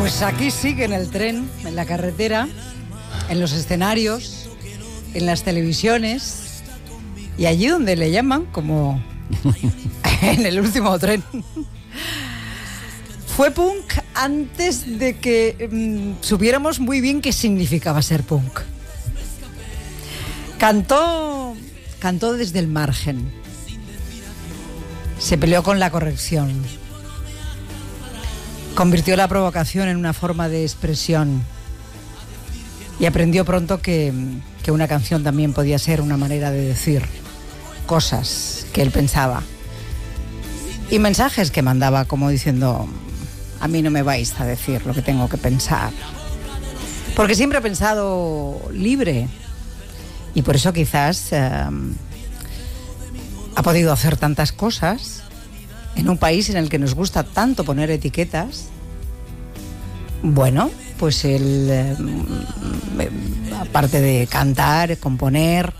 Pues aquí sigue en el tren, en la carretera, en los escenarios, en las televisiones y allí donde le llaman como en el último tren. Fue punk antes de que supiéramos muy bien qué significaba ser punk. Cantó desde el margen. Se peleó con la corrección. Convirtió la provocación en una forma de expresión. Y aprendió pronto que una canción también podía ser una manera de decir cosas que él pensaba. Y mensajes que mandaba como diciendo: a mí no me vais a decir lo que tengo que pensar. Porque siempre ha pensado libre. Y por eso quizás ha podido hacer tantas cosas en un país en el que nos gusta tanto poner etiquetas. Bueno, pues él, aparte de cantar, componer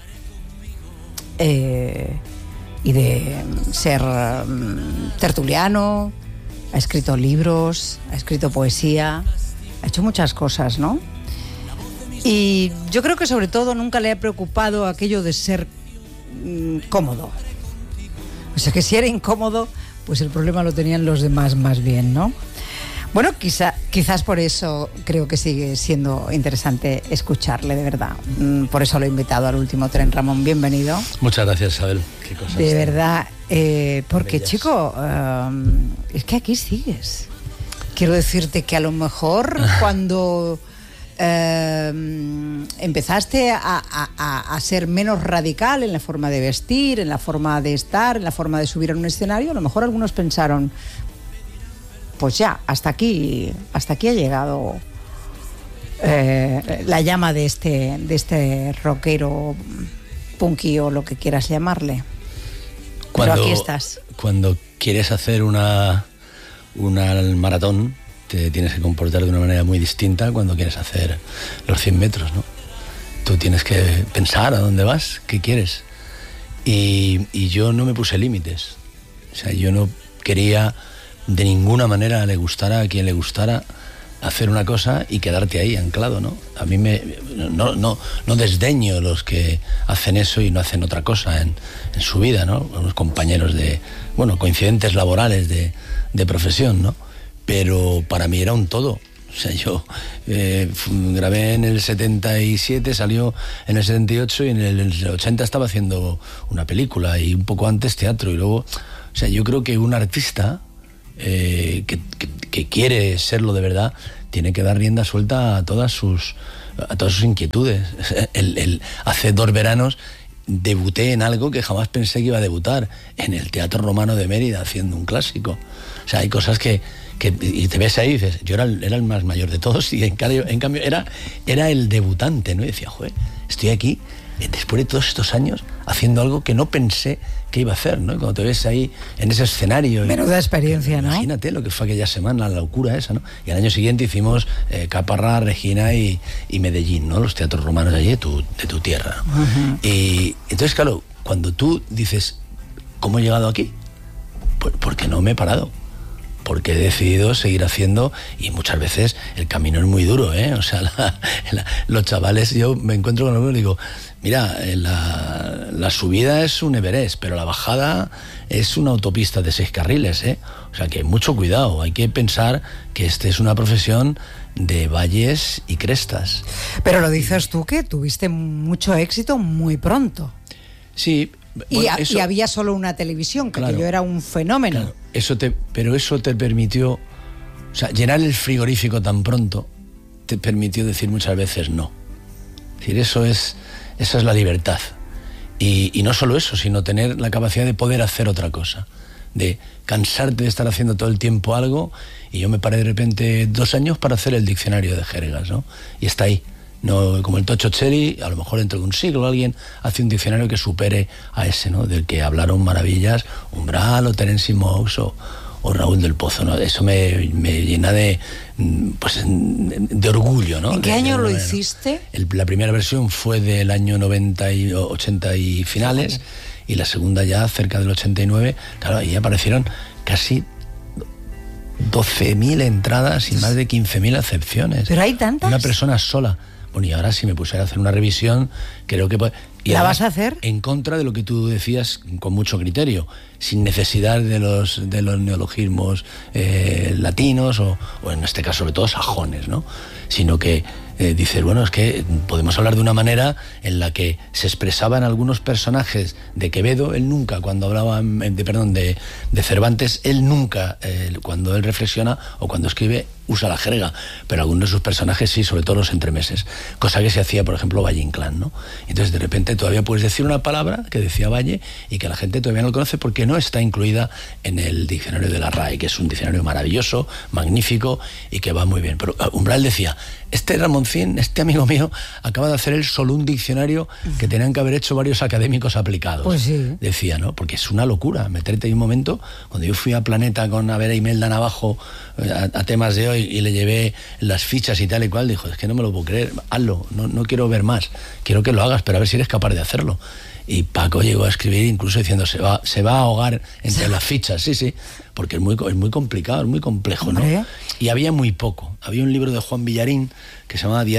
y de ser tertuliano, ha escrito libros, ha escrito poesía, ha hecho muchas cosas, ¿no? Y yo creo que sobre todo nunca le ha preocupado aquello de ser cómodo. O sea, que si era incómodo, pues el problema lo tenían los demás más bien, ¿no? Bueno, quizás por eso creo que sigue siendo interesante escucharle, de verdad. Por eso lo he invitado al último tren. Ramón, bienvenido. Muchas gracias, Isabel. Qué cosas de verdad, porque bellas. Chico, es que aquí sigues. Quiero decirte que a lo mejor cuando empezaste a ser menos radical en la forma de vestir, en la forma de estar, en la forma de subir a un escenario, a lo mejor algunos pensaron: pues ya, hasta aquí ha llegado la llama de este rockero punky o lo que quieras llamarle. Pero aquí estás. Cuando quieres hacer una maratón, te tienes que comportar de una manera muy distinta cuando quieres hacer los 100 metros, ¿no? Tú tienes que pensar a dónde vas, qué quieres. Y yo no me puse límites. O sea, yo no quería de ninguna manera, le gustara a quien le gustara, hacer una cosa y quedarte ahí anclado, ¿no? A mí no desdeño los que hacen eso y no hacen otra cosa en su vida, ¿no? Unos compañeros coincidentes laborales de profesión, ¿no? Pero para mí era un todo. O sea, yo grabé en el 77, salió en el 78 y en el 80 estaba haciendo una película y un poco antes teatro. Y luego, o sea, yo creo que un artista que quiere serlo de verdad tiene que dar rienda suelta a todas sus inquietudes. Hace 2 veranos debuté en algo que jamás pensé que iba a debutar, en el Teatro Romano de Mérida, haciendo un clásico. O sea, hay cosas que y te ves ahí y dices: yo era el más mayor de todos, y en cambio era el debutante, ¿no? Y decía: joder, estoy aquí después de todos estos años haciendo algo que no pensé que iba a hacer, ¿no? Y cuando te ves ahí en ese escenario... Menuda experiencia, ¿no? Imagínate lo que fue aquella semana, la locura esa, ¿no? Y al año siguiente hicimos Caparra, Regina y Medellín, ¿no? Los teatros romanos de allí, de tu tierra. Uh-huh. Y entonces, claro, cuando tú dices: ¿cómo he llegado aquí? Pues porque no me he parado. Porque he decidido seguir haciendo, y muchas veces el camino es muy duro, ¿eh? O sea, los chavales, yo me encuentro con algunos y digo: mira, la subida es un Everest, pero la bajada es una autopista de 6 carriles, ¿eh? O sea, que mucho cuidado, hay que pensar que esta es una profesión de valles y crestas. Pero lo dices tú, que tuviste mucho éxito muy pronto. Sí. Bueno, y había solo una televisión, que aquello era un fenómeno. Claro, pero eso te permitió, o sea, llenar el frigorífico tan pronto te permitió decir muchas veces no. Es decir, esa es la libertad. Y no solo eso, sino tener la capacidad de poder hacer otra cosa, de cansarte de estar haciendo todo el tiempo algo. Y yo me paré de repente 2 años para hacer el diccionario de jergas, ¿no? Y está ahí. No, como el Tocho Cherry, a lo mejor dentro de un siglo alguien hace un diccionario que supere a ese, ¿no? Del que hablaron maravillas Umbral o Terence Mox o Raúl del Pozo, ¿no? Eso me llena de orgullo, ¿no? ¿En qué año lo hiciste? La primera versión fue del año 90 y 80 y finales, y la segunda ya cerca del 89. Claro, ahí aparecieron casi 12.000 entradas y más de 15.000 acepciones. ¿Pero hay tantas? Una persona sola. Bueno, y ahora si me pusiera a hacer una revisión, creo que... ¿La vas a hacer? En contra de lo que tú decías, con mucho criterio, sin necesidad de los neologismos latinos o en este caso sobre todo sajones, ¿no? Sino que dices, bueno, es que podemos hablar de una manera en la que se expresaban algunos personajes de Quevedo, él nunca, cuando hablaba de Cervantes, él nunca, cuando él reflexiona o cuando escribe, usa la jerga, pero algunos de sus personajes sí, sobre todo los entremeses, cosa que se hacía, por ejemplo, Valle Inclán, ¿no? Entonces, de repente, todavía puedes decir una palabra que decía Valle y que la gente todavía no lo conoce porque no está incluida en el diccionario de la RAE, que es un diccionario maravilloso, magnífico y que va muy bien. Pero Umbral decía, este Ramoncín, este amigo mío, acaba de hacer él solo un diccionario que tenían que haber hecho varios académicos aplicados. Pues sí. Decía, ¿no? Porque es una locura meterte en un momento, cuando yo fui a Planeta con a ver a Imelda Navajo a temas de hoy y le llevé las fichas y tal y cual, dijo, es que no me lo puedo creer, hazlo, no quiero ver más, quiero que lo hagas, pero a ver si eres capaz de hacerlo. Y Paco llegó a escribir incluso diciendo se va a ahogar entre las fichas, sí, porque es muy complicado, es muy complejo, ¿no? Y había muy poco. Había un libro de Juan Villarín que se llamaba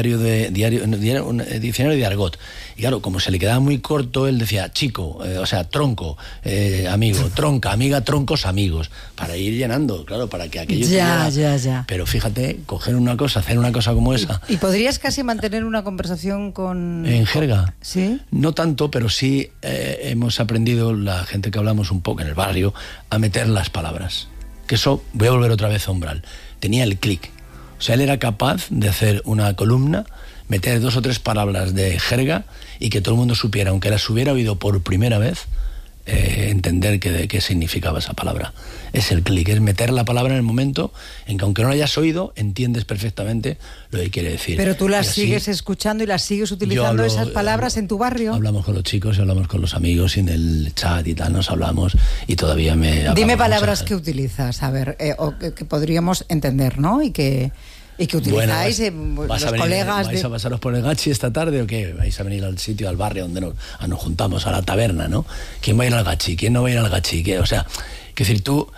un diccionario de argot. Y claro, como se le quedaba muy corto, él decía chico, tronco, amigo, tronca, amiga, troncos, amigos, para ir llenando, claro, para que aquello Ya. Pero fíjate, coger una cosa, hacer una cosa como esa. ¿Y podrías casi mantener una conversación con... ¿En jerga? Sí. No tanto, pero sí hemos aprendido, la gente que hablamos un poco en el barrio, a meter las palabras. Que eso, voy a volver otra vez a Umbral, tenía el clic. O sea, él era capaz de hacer una columna, meter 2 o 3 palabras de jerga y que todo el mundo supiera, aunque las hubiera oído por primera vez, entender qué significaba esa palabra. Es el clic, es meter la palabra en el momento en que aunque no la hayas oído, entiendes perfectamente lo que quiere decir. Pero tú las sigues escuchando y las sigues utilizando esas palabras en tu barrio. Hablamos con los chicos y hablamos con los amigos y en el chat y tal, nos hablamos y todavía Dime palabras que utilizas, a ver, o que podríamos entender, ¿no? Y que utilizáis los colegas. ¿Vais a pasaros por el Gachi esta tarde o qué? ¿Vais a venir al sitio, al barrio donde nos juntamos, a la taberna, ¿no? ¿Quién va a ir al Gachi? ¿Quién no va a ir al Gachi? ¿Qué? O sea, que decir tú...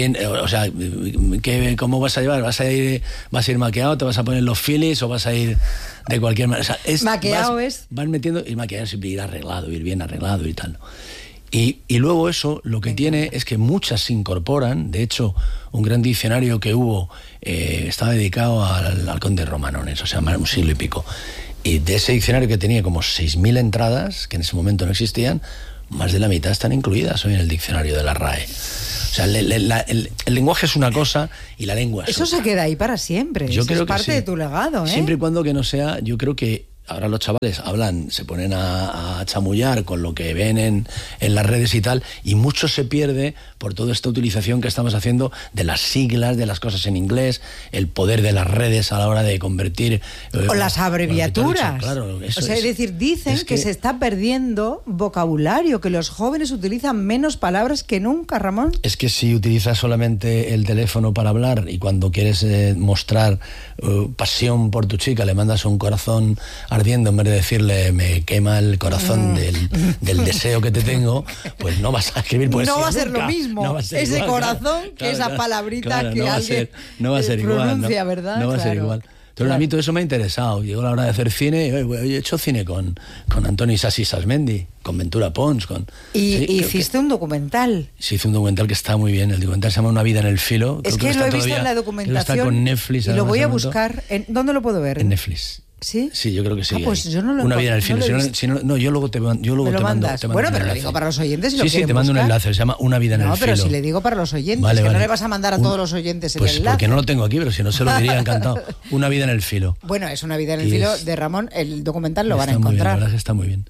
¿Cómo vas a llevar? ¿Vas a ir maquillado? ¿Te vas a poner los filis o vas a ir de cualquier manera? O sea, maquillado vas metiendo, y maquillado siempre ir arreglado, ir bien arreglado y tal, ¿no? Y luego eso lo que tiene es que muchas se incorporan. De hecho, un gran diccionario que hubo estaba dedicado al conde Romanones, o sea, un siglo y pico. Y de ese diccionario que tenía como 6.000 entradas, que en ese momento no existían, más de la mitad están incluidas hoy en el diccionario de la RAE. O sea, el lenguaje es una cosa y la lengua es otra. Eso se queda ahí para siempre. Yo creo es parte de tu legado, ¿eh? Siempre y cuando que no sea, yo creo que ahora los chavales hablan, se ponen a chamullar con lo que ven en las redes y tal, y mucho se pierde por toda esta utilización que estamos haciendo de las siglas, de las cosas en inglés, el poder de las redes a la hora de convertir... o las abreviaturas. Claro, eso es decir, dicen que se está perdiendo vocabulario, que los jóvenes utilizan menos palabras que nunca, Ramón. Es que si utilizas solamente el teléfono para hablar y cuando quieres mostrar pasión por tu chica le mandas un corazón ardiendo en vez de decirle me quema el corazón del deseo que te tengo, pues no vas a escribir poesía. No va a ser nunca. lo mismo No va a ser ese igual, corazón claro, que esa palabrita que no alguien no va a ser pronuncia, igual, ¿verdad? No va a ser igual. Entonces a mí todo eso me ha interesado. Llegó la hora de hacer cine y he hecho cine con Antoni Isasi Sasmendi, con Ventura Pons. Y hiciste un documental. Sí, hice un documental que está muy bien. El documental se llama Una vida en el filo. Es que lo he visto en la documentación. Está con Netflix. Y lo voy a buscar. ¿Dónde lo puedo ver? En Netflix. ¿Sí? Sí, yo creo que sí. Pues yo no lo Una vida en el filo. No yo luego te mando. Bueno, pero lo digo para los oyentes. Si sí, te mando un enlace. Se llama Una vida en el filo. No, pero si le digo para los oyentes, vale, que no le vas a mandar a todos los oyentes el enlace. Pues porque no lo tengo aquí, pero si no se lo diría encantado. Una vida en el filo. Bueno, es Una vida en el filo de Ramón. El documental lo van a encontrar. Muy bien, la verdad es que está muy bien.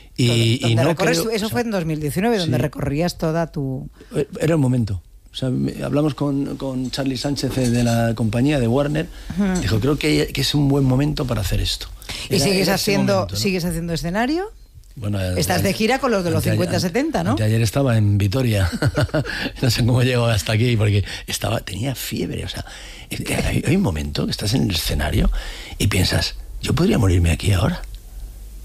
Y no creo, eso fue en 2019, donde recorrías toda tu... Era el momento. O sea, hablamos con Charlie Sánchez de la compañía de Warner. Dijo, creo que es un buen momento para hacer esto. ¿Y sigues haciendo escenario? Bueno, estás de gira con los de los 50-70, ¿no? Ayer estaba en Vitoria. No sé cómo llego hasta aquí porque tenía fiebre. O sea, hay un momento que estás en el escenario y piensas, yo podría morirme aquí ahora.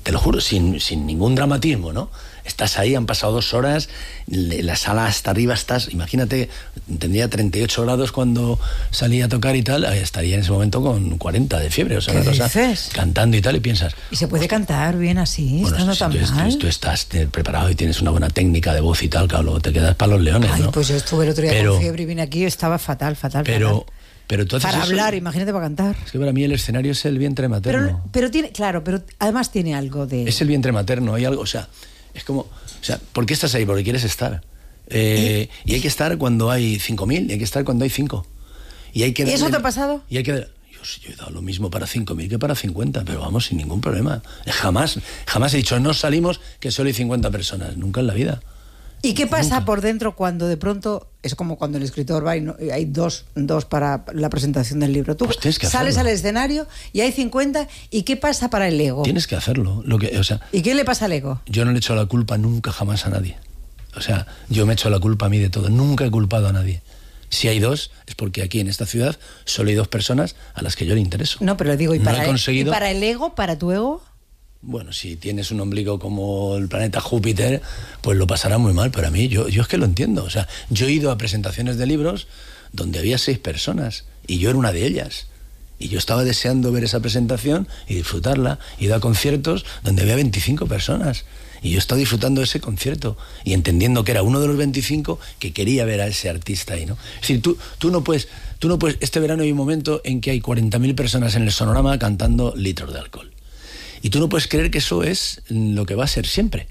te lo juro, sin ningún dramatismo, ¿no? Estás ahí, han pasado 2 horas, la sala hasta arriba estás, imagínate, tendría 38 grados cuando salía a tocar y tal, estaría en ese momento con 40 de fiebre, o sea, ¿qué una cosa, dices? cantando y tal, y piensas... ¿Y se puede cantar bien así, Bueno, estando si tan mal? tú estás preparado y tienes una buena técnica de voz y tal, claro, luego te quedas para los leones, Ay, ¿no? pues yo estuve el otro día con fiebre y vine aquí, estaba fatal. Pero tú haces para eso, hablar, imagínate para cantar. es que para mí el escenario es el vientre materno. Pero tiene, claro, pero además tiene algo de... Es el vientre materno, hay algo, o sea, es como, o sea, ¿por qué estás ahí? Porque quieres estar. Y hay que estar cuando hay 5.000, y hay que estar cuando hay 5. Y hay que ¿Y eso te ha pasado? Y hay que yo he dado lo mismo para 5.000 que para 50, pero vamos, sin ningún problema. Jamás he dicho, no salimos que solo hay 50 personas, nunca en la vida. ¿Y qué pasa Nunca. por dentro cuando de pronto, es como cuando el escritor va y hay dos para la presentación del libro? Tú Pues tienes que sales hacerlo. al escenario y hay 50, ¿y qué pasa para el ego? Tienes que hacerlo. O sea, ¿Y qué le pasa al ego? yo no le echo la culpa nunca jamás a nadie. O sea, yo me echo la culpa a mí de todo. Nunca he culpado a nadie. Si hay 2, es porque aquí en esta ciudad solo hay 2 personas a las que yo le intereso. No, pero digo, ¿y No para, he conseguido... ¿y para el ego, para tu ego? Bueno, si tienes un ombligo como el planeta Júpiter, pues lo pasará muy mal. Pero a mí, yo es que lo entiendo. O sea, yo he ido a presentaciones de libros donde había 6 personas y yo era una de ellas. Y yo estaba deseando ver esa presentación y disfrutarla. He ido a conciertos donde había 25 personas. Y yo estaba disfrutando de ese concierto y entendiendo que era uno de los 25 que quería ver a ese artista ahí, ¿no? Es decir, tú no puedes... Este verano hay un momento en que hay 40.000 personas en el Sonorama cantando Litros de alcohol. Y tú no puedes creer que eso es lo que va a ser siempre.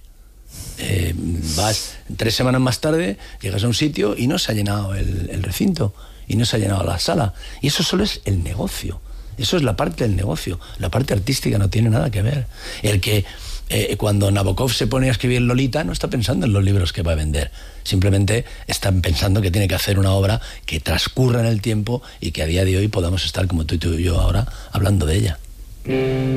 Vas 3 semanas más tarde, llegas a un sitio y no se ha llenado el recinto, y no se ha llenado la sala. Y eso solo es el negocio. Eso es la parte del negocio. La parte artística no tiene nada que ver. El que cuando Nabokov se pone a escribir Lolita no está pensando en los libros que va a vender. Simplemente está pensando que tiene que hacer una obra que transcurra en el tiempo y que a día de hoy podamos estar como tú y yo ahora hablando de ella.